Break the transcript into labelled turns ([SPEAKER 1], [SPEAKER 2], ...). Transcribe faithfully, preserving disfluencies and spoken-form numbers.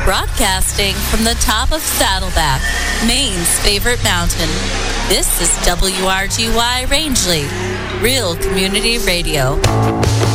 [SPEAKER 1] Broadcasting from the top of Saddleback, Maine's favorite mountain. This is W R G Y Rangeley, Real Community Radio.